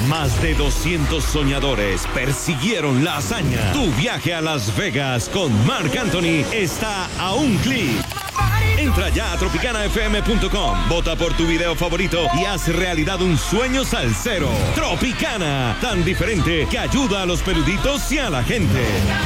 Más de 200 soñadores persiguieron la hazaña. Tu viaje a Las Vegas con Marc Anthony está a un clic. Entra ya a tropicanafm.com, vota por tu video favorito y haz realidad un sueño salsero. Tropicana, tan diferente que ayuda a los peluditos y a la gente.